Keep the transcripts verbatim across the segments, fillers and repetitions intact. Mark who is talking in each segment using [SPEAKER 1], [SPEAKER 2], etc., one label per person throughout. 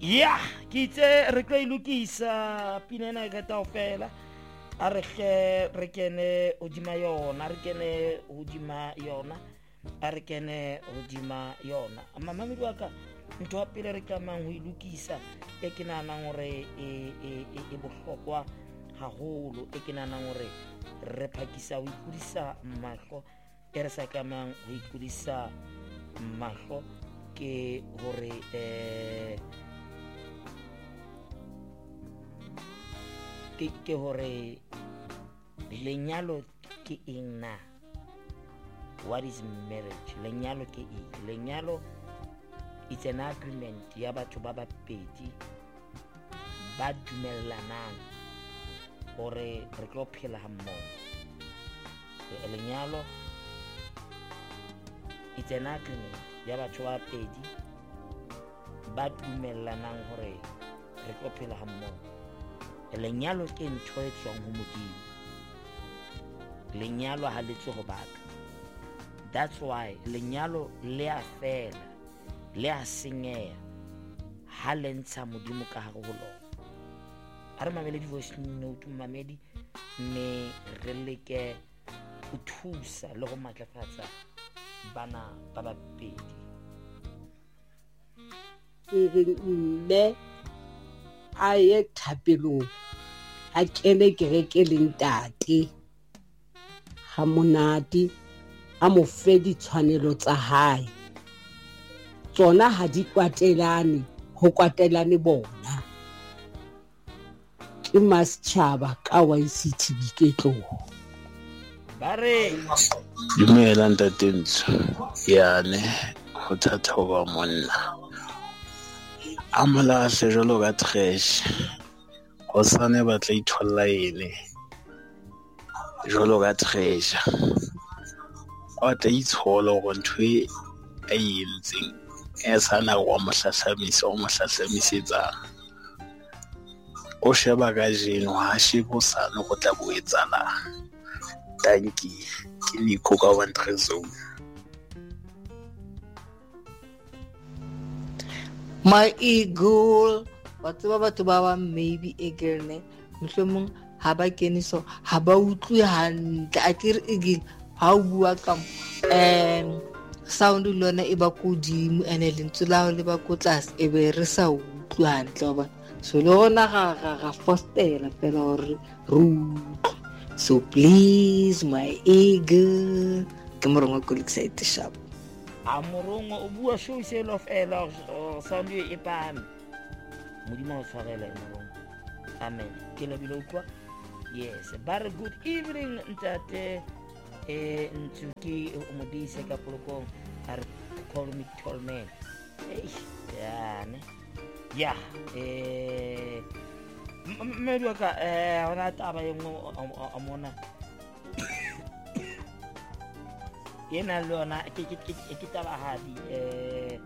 [SPEAKER 1] ya ke itse re tlo ilukisa pinena ka taofela a re ge re kene hodima yona re kene hodima yona a re kene hodima yona mamamedi wa ka ntho ya pele re tlamang ho ilukisa e ke nahanang hore e e e bohlokwa haholo e ke nahanang hore re phakisa ho ikudisa mahlo e re sa tlamang ho ikudisa mahlo ke hore eh ke ke hore lenyalo ke eng na. What is marriage? Lenyalo ke eng? Lenyalo it's an agreement ya batho ba babedi ba dumellanang hore re tlo phela ha mmoho. Lenyalo it's an agreement ya batho ba babedi ba dumellanang hore re tlo phela ha mmoho. Lenyalo ke ntho e tswang ho Modimo. Lenyalo ha le tswe ho batho. That's why lenyalo le a fela le a senyeha ha le ntsha Modimo ka hare ho lona. A re mamele di-voice note mamedi me re leke ho thusa le ho matlafatsa bana ba babedi.
[SPEAKER 2] Mme a ye thapelong a kene kereke le ntate ha monate a mo fe ditshwanelo tsa hae tsona ha di kwatelane ho kwatelane bona ke Maschaba ka Y C T B ke tloho
[SPEAKER 1] ba re
[SPEAKER 3] dumela ntate ntsho yane ho thata ho ba monna a molahle jwalo ka trash ho sane ba tla itholla ene jwalo ka treasure o tla itshola hore ntho e a entseng e sana wa mohlahlamisa o mohlahlamisetsang o sheba ka jeno ha shebo sana go tla boetsana. Tanki ke Nico ka one zone.
[SPEAKER 4] My eagle batho ba batho ba ba maybe eagle mohlomong ha ba kene so ha ba utlwe hantle a ke re eagle ha o bua ka em sound lona e ba kodimo ene lentswe la le ba ko tlase e be re sa utlwe hantle ba so le rona ga ga fostela fela hore root. So please my eagle ke morongo ko excited sharp
[SPEAKER 1] a morongo o bua show se lo fela sound e pame Modimo o tshwarela morongo. Amen ke le bilo kwa. Yes, very good evening ntate eh ntsuki umodise ka polokong are call me tall man. Eh ya ne ya eh mmedi wa ka eh ona taba yengwe amona yena lona ke ke ke taba hadi eh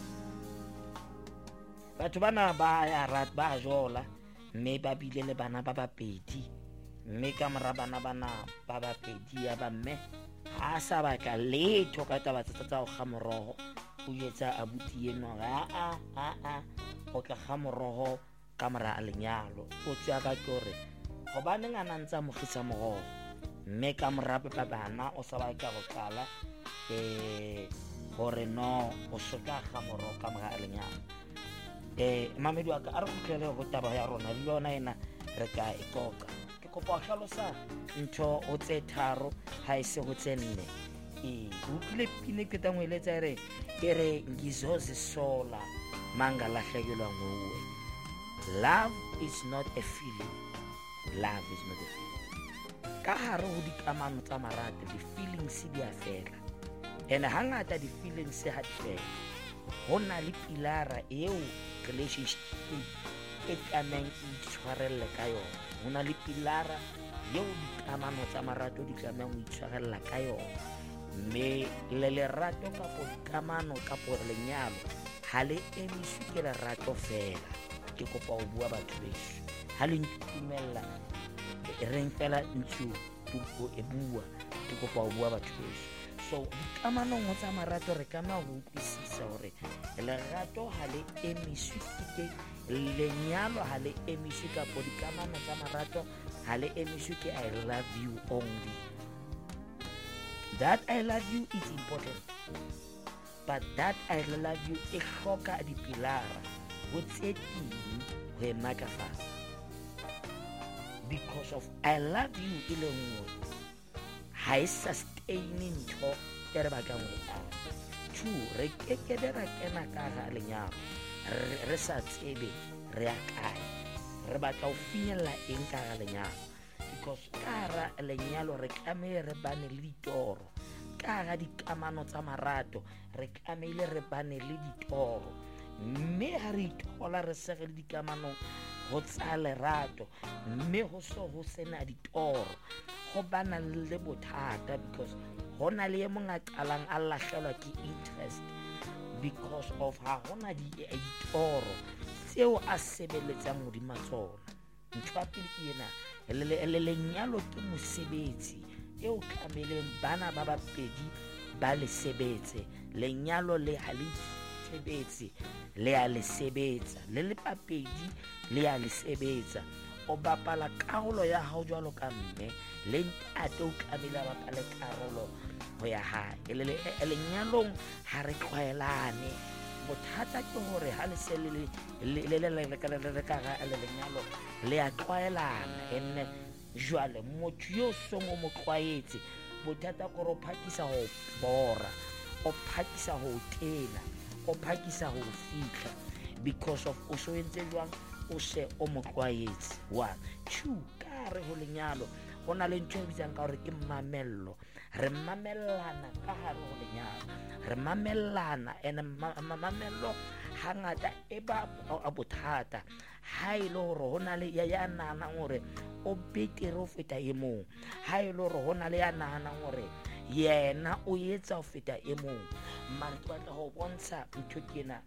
[SPEAKER 1] batho bana ba ya rat ba jola mme ba bile le bana ba babedi mme ka mora bana bana ba babedi ya ba mme ha sa ba ka letho ka taba tsa tsa go ga moroho o etsa abuti eno a a a a o tla ga moroho ka mora a lenyalo o tswa ka tore go ba neng ana ntsa mogisa moroho mme ka mora pa bana o sa ba ka go qala eh gore no o soka ga moroho ka mora a lenyalo. Eh mamedi wa ka a re go tlele go taba ya rona le yona ena re ka ikoka ke kopa hlalosa ntho o tse tharo ha ise go tse nne e utlile pine ke tangweletsa re ke re ngizoze sola manga lahlekelwa nguwe. Love is not a feeling. Love is not a feeling. Ka hare ho dikamano tsa marate di feelings di a fela ene hangata di feelings ha di fela hona le pilara eo relationship e tlamang e tshwarelle ka yona. Hona le pilara eo dikamano tsa marato di tlamang ho itshwarella ka yona mme le lerato kapo dikamano kapo lenyalo ha le emiswe ke lerato fela. Ke kopa ho bua batho beso ha le ntumella reng fela ntsu tupo e bua ke kopa ho bua batho beso so dikamano tsa marato re kana ho utlwisisa tlhalogisa gore lerato ga le emiswe ke lenyalo ga le emiswe kapo dikamano tsa marato ga le emiswe ke I love you only. That I love you is important, but that I love you e hloka dipilara go tse teng go e maatlafatsa. Because of I love you e le nngwe ga e sustaine ntho e re batlang go e aga. Two, re kekebe ra kena ka ga lenyalo re sa tsebe re ya kae, re batla go finyella eng ka ga lenyalo. Because ka ga lenyalo re tlamehile re bane le ditoro, ka ga dikamano tsa marato re tlamehile re bane le ditoro, mme ga re itola re sege le dikamano go tsa lerato mme go so go sena ditoro go bana le bothata. Because go na le mongwe a qalang a latlhelwa ke interest because of ha gona ditoro tseo a sebeletsang modimo tsona. Ntho ya pele ke ena, lenyalo ke mosebetsi eo tlameleng bana ba babedi ba le sebetse. Lenyalo le ha le sebetse le a le sebetsa, le le babedi le a le sebetsa. O bapala karolo ya hao jwalo ka mme le ntate o tlamehile a bapale karolo go ya hae. Lenyalong ha re tlwaelane, bothata ke gore ha le se le le ka ga lenyalo le a tlwaelana, ene jwale motho yo song o mo tlwaetse. Bothata gore o phakisa go bora, o phakisa go tena, o phakisa go fitlha because of o so entse jwang o se o mo tlwaetse. One, two, ka re go lenyalo go na le ntho e bitsang ka gore ke mamello. Re mamellana ka gare go lenyalo, re mamellana, and mamello hangata e ba a bothata ha e le gore go na le ya nana gore o betere o feta e mong, ha e le gore go na le ya nana gore yena o etsa o feta e mong. Mara ke batla go bontsha ntho kena,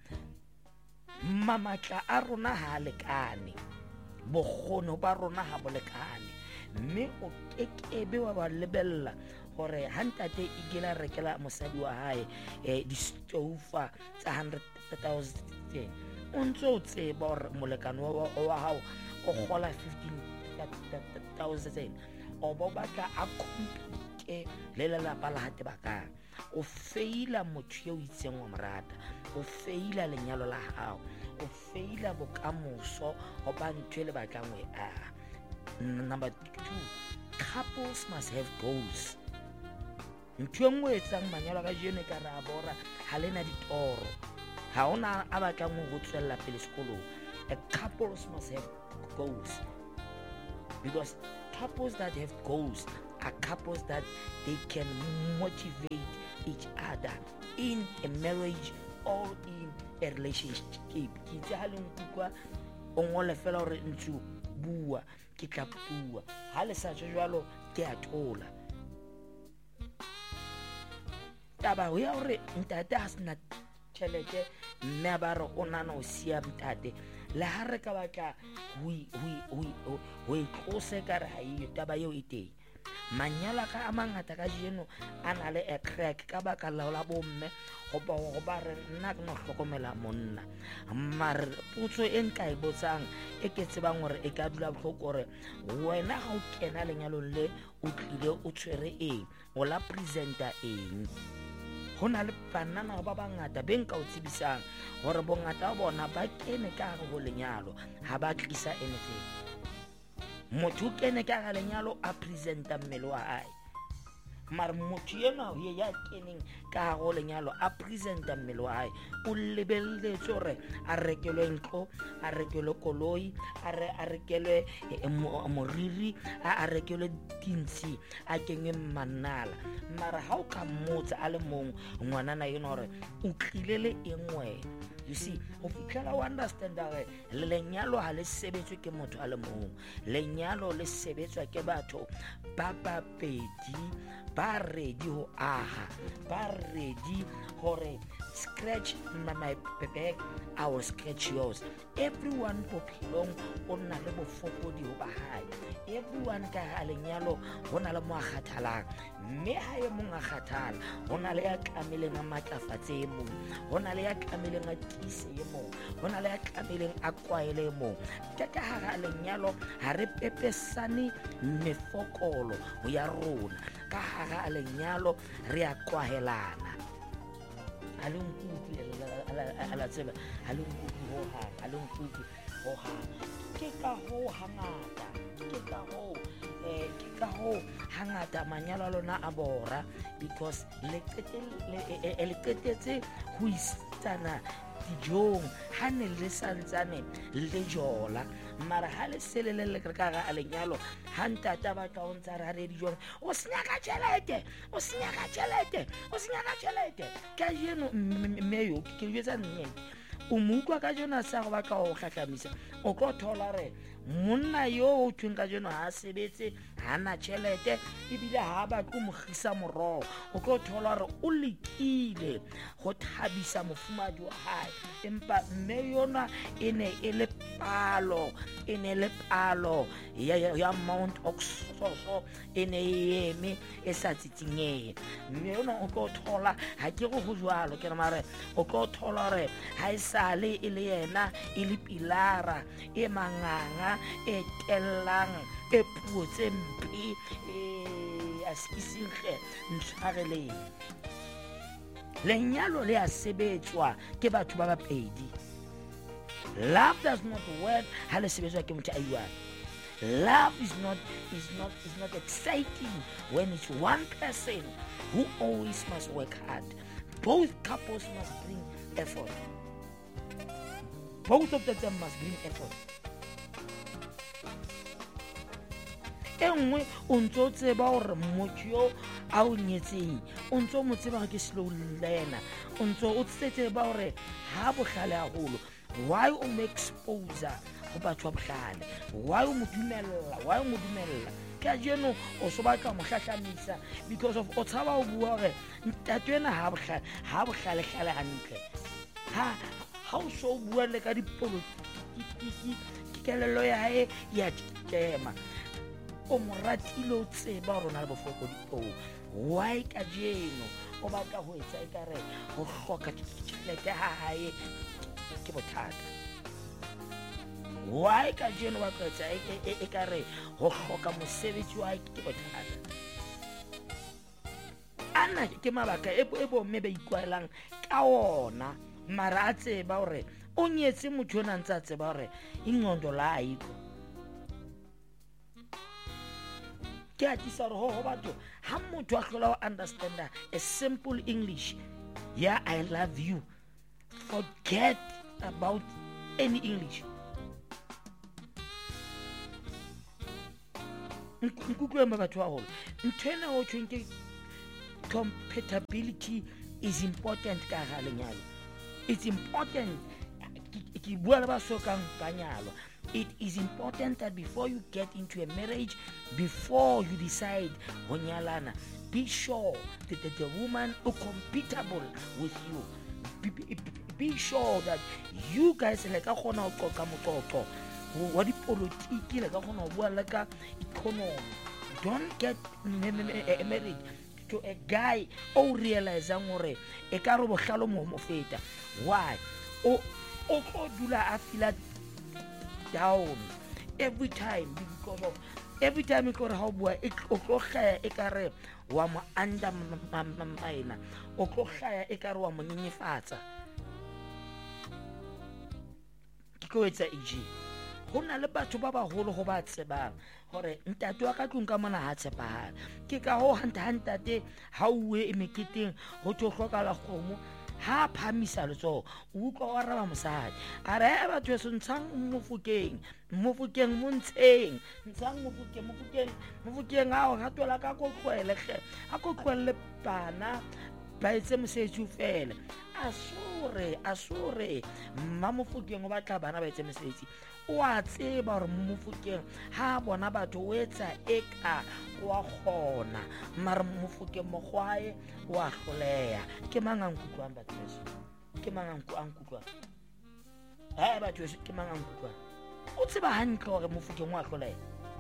[SPEAKER 1] mamatla a rona ha lekane, bokgono ba rona ha bo lekane, mme o kekebe wa ba lebella gore ha ntate e gela rekela mosadi wa hae eh, di-stofa tsa hundred thousand, o ntse o tseba gore molekano wa hao o gola fifteen thousand, o bo batla a compete le lelapa la hate bakang. O feila motho yo itseng wa morata, o feila lenyalo la hao, o feila bokamoso o ba ntho le batlang we a. Number two, couples must have goals. Ntho ngwe etsang manyalo ka jene ka ra bora ha lena ditoro, ha ona a batlang go tswella pele sekolong. A couples must have goals, because couples that have goals are couples that they can motivate each other in a marriage or in a relationship. Ke itse ha le nkukwa o ngole fela hore ntse bua ke tla bua, ha le sa jwalo ke a thola. Taba ho ya hore ntate ha sena tšhelete mme ba re o nana o sia ntate, le ha re ka batla ho e tlose ka re ha e taba eo e teng. Manyala ka a mangata ka jeno a na le a crack ka baka la bomme go ba go ba re nna ke no hlokomela monna. Mara potso e nka e botsang e ke tsebang gore e ka dula botlhoko gore wena ga o kena lenyalong le o tlile o tshwere eng, o la presenta eng. Go na le banana ba bangata be nka o tsebisang gore bongata ba bona ba kene ka go lenyalo ha ba tlisa anything. Motho kene ka ga lenyalo a presenta mmele wa hae, mara motho yena ye ya keneng ka go lenyalo a presenta mmele wa hae o lebelletse gore a rekelwe ntlo, a rekelwe koloi, a rekelwe moriri, a rekelwe dintsi, a kenye manala. Mara ha o ka mmotsa a le mong ngwanana yena gore o tlile le engwe. You see, o fitlhela o understand gore lenyalo ha le sebetswe ke motho a le mong, lenyalo le sebetswa ke batho ba babedi ba ready ho aha, ba ready hore scratch my, my back, I will scratch yours. Everyone bophelong o na le bofokodi ho ba hae. Everyone ka ha lenyalo ho na le mo a kgathalang, mme ha e mong a kgathala ho na le ya tlameleng a matlafatse e mong, ho na le ya tlameleng a tiise e mong, ho na le ya tlameleng a kwaele e mong. Ka hara lenyalo ha re pepesane mefokolo ho ya rona, ka hara lenyalo re a kwahelana. Ha le nkutlwe ala tseba, ha le nkutlwe ho hang, ha le nkutlwe ho hang. Ke ka ho hangata, ke ka ho eh ke ka ho hangata manyalo a lona a bora, because le le qetetse ho isana dijong ha ne le santsane le jola, mara ha le selele le ka ga a lenyalo ha ntata ba ka o ntsa ra re dijong, o senyaka tšhelete, o senyaka tšhelete, o senyaka tšhelete. Ka jeno meyo ke le jetsa nnete, o mukwa ka jona sa go ba ka o kgahlamisa, o tlo thola re monna yo o thweng ka jeno ha sebetse, hana tšhelete, ebile ha ba tlo mo gisa moroho, o tlo thola re o lekile go thabisa mofumadi wa hae, empa mme yona e ne e le palo, e ne le palo ya, ya, ya Mount Oxoso, e ne e eme e sa tsitsingeng. Mme yona o tlo thola, ha ke go go jwalo ke re mare, o tlo thola re ha e sale e le yena e le pilara e manganga e tellang e puo tse mpe e a skisingge ntshwareleng. Lenyalo le a sebetswa ke batho ba babedi. Love does not work ha le sebetswa ke motho a iwan. Love is not is not is not exciting when it's one person who always must work hard. Both couples must bring effort. Both of them must bring effort. Engwe o ntso tseba hore motho yo a o nyetseng o ntso mo tseba ke slow learner, o ntso o tsetseba hore ha bohlale haholo. Why o mo exposure go batho ba bohlale, why o mo dumella, why o mo dumella ka jeno o so batla mo hlahlamisa because of o tsaba o bua hore ntate ena ha bohlale ha bohlale hlale hantle. Ha ha o so bua le ka dipolotiki ke kelelo ya hae ya tema, o mo ratile o tseba hore na le bofokodi o. Why ka jeno o batla ho etsa ekare ho hloka tšhelete ha hae ke bothata? Why ka jeno ba ka etsa ekare ho hloka mosebetsi wa hae ke bothata? Ana ke mabaka e bo mme ba ikwaelang ka ona, mara a tseba hore o nyetse motho ona ntse a tseba hore ingqondo la ayiko. Ke a tisa hore ho ho batho ha motho a hlola ho understanda a simple English, yeah, I love you, forget about any English. Nkutlwe mba batho haholo nthwena ho thweng ke compatibility is important ka hara lenyalo. It's important. Ke bua le ba sokang banyalo. It is important that before you get into a marriage, before you decide ho nyalana, be sure that the, the woman is compatible with you. Be, be, be sure that you guys like a khona ho qoqa moqoqo wa dipolitiki, le ka khona ho bua le ka economy. Don't get married to a guy o realizang hore e ka re bohlalo mo mo feta. Why? O o go dula a feel down every time because of every time e gore ha o bua e o go khaya e ka re wa mo anda maina, o go khaya e ka re wa mo nyenyefatsa. Ke go etsa eg ho na le batho ba baholo ho ba tsebang hore ntate wa ka tlung ka mona ha tshepahala. Ke ka ho hanta hantate ha uwe emeketeng ho tlo hlokala kgomo ha phamisa letso o utlwa wa raba mosadi a re batho se ntshang mofukeng mofukeng montsheng ntshang mofukeng mofukeng mofukeng a o hatola ka go tlwele ge a go tlwele bana ba etse mosebetsi fela a sore a sore mma Mofokeng o batla bana ba etse mosebetsi o a tseba gore Mofokeng ha bona batho o etsa eka wa kgona mara Mofokeng mogwae wa hloleha ke mang a nkutlwang batho beso ke mang a nkutlwang ha batho beso ke mang a nkutlwang o tseba hantle gore Mofokeng wa hloleha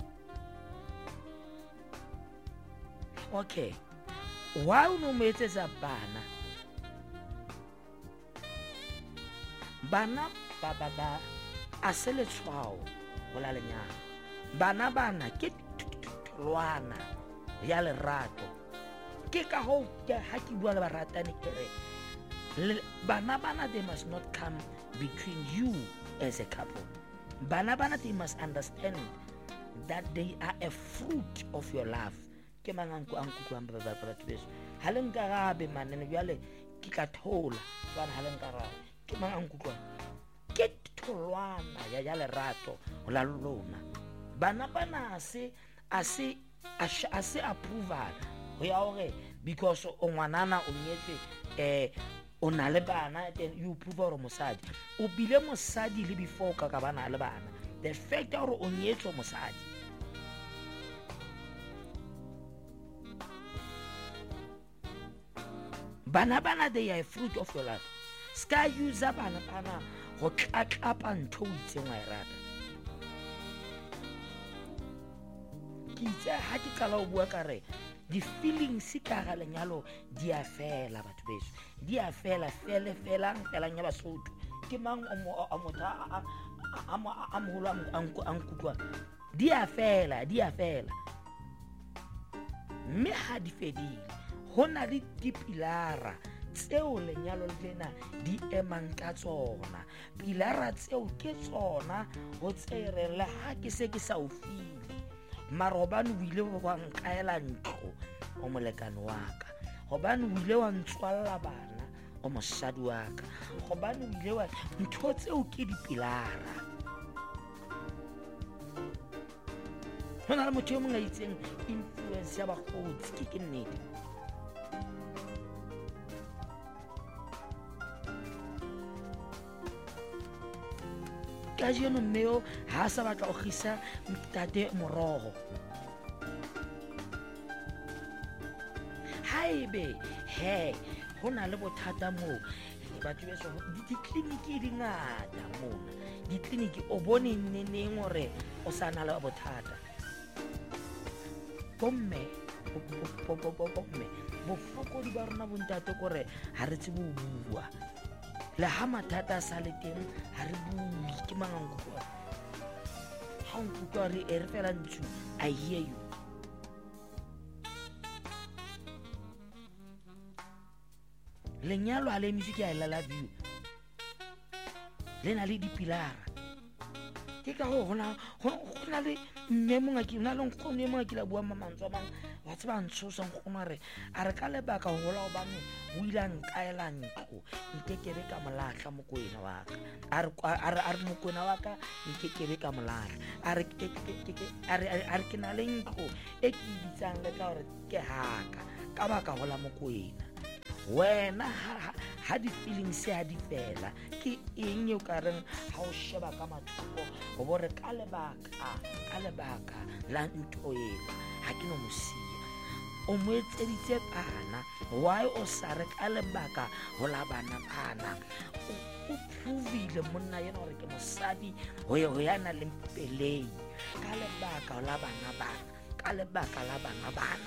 [SPEAKER 1] okay why o no mo etsetsa bana bana ba ba ba a se letshwao go la lenyalo bana bana ke tholwana ya lerato ke ka ho ha ke bua le baratani kere bana bana they must not come between you as a couple. Bana bana they must understand that they are a fruit of your love. Ke manganku anku kwa mba ba ba beso halen karabe manene bjale ke tla thola bana halen karabe ke manganku kwa ke tholwana ya ya lerato la lona bana bana se ase ase approval ho ya hore because o ngwanana o nyetse eh o na le bana then you prove hore mosadi o bile mosadi le before ka ka bana le bana the fact hore o nyetse mosadi bana bana they are a fruit of your life ska user bana bana go tlatlapa ntho o itseng wa irata ke itse ha ke kala o bua ka re di feelings ka ga lenyalo di a fela batho beso di a fela fele fela fela nya Basotho ke mang o motha a mo a mo holo anku ankutwa di a fela di a fela me ha di fedile hona le dipilara tseo lenyalo lena di emang ka tsona pilara tseo ke tsona go tserela ha ke se ke sa o file marobane o ile wa nkaela ntlo o molekane wa ka gobane o ile wa ntswalla bana o mosadi wa ka gobane o ile wa ntho tseo ke dipilara hona le motho yo mongwe a itseng influence ya bagotsi ke ke nnete ka jeno mmeo ha sa batla go gisa mtate morogo haebe he hona le bothata mo batho beso di kliniki di ngata mo di kliniki o bone nneng gore o sana le bothata bomme bomme bofokodi ba rona bontate gore ha re tsebe o bua le ha mathata sa le teng ha re bue ke manganku ha o nkutlwa re e re fela ntsu I hear you lenyalo a le music I love you le na le dipilara ke ka ho hona hona le mme monga ke na le nkgone monga ke la bua mamantswa mang wa tseba ntsosa nkgona re a re ka lebaka ho hola o bane o ile nkaela ntlo nkekebe ka molahla mokoena wa ka a re a re mokoena wa ka nkekebe ka molahla a re ke a re a re ke na le ntlo e ke bitsang le ka hore ke haka ka baka hola mokoena wena ha di feelings ya di fela ke eng yo ka reng ha o sheba ka mathoko go bore ka lebaka ka lebaka la ntho ena ha ke no mosia o mo etseditse bana why o sa re ka lebaka go la bana bana o provile monna yena gore ke mosadi ho yana le pelei ka lebaka la bana bana ka lebaka la bana bana